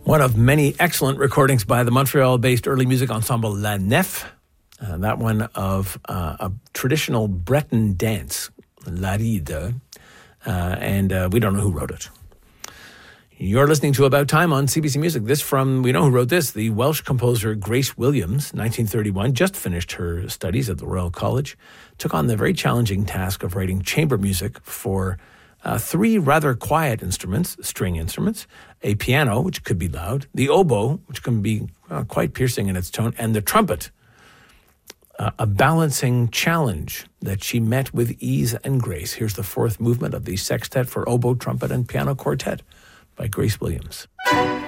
One of many excellent recordings by the Montreal-based early music ensemble La Nef. That one of a traditional Breton dance, La Ride. And we don't know who wrote it. You're listening to About Time on CBC Music. This from, we know who wrote this, the Welsh composer Grace Williams, 1931, just finished her studies at the Royal College, took on the very challenging task of writing chamber music for three rather quiet instruments, string instruments, a piano, which could be loud, the oboe, which can be quite piercing in its tone, and the trumpet. A balancing challenge that she met with ease and grace. Here's the fourth movement of the Sextet for Oboe, Trumpet, and Piano Quartet by Grace Williams.